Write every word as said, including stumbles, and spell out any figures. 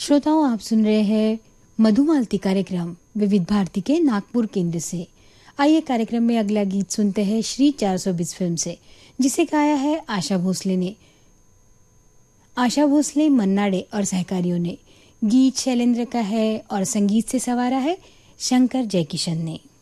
श्रोताओं, आप सुन रहे हैं मधुमालती कार्यक्रम विविध भारती के नागपुर केंद्र से। आइए कार्यक्रम में अगला गीत सुनते हैं श्री चार सौ बीस फिल्म से, जिसे गाया है आशा भोसले ने। आशा भोसले, मन्ना डे और सहकारियों ने। गीत शैलेंद्र का है और संगीत से सवारा है शंकर जयकिशन ने।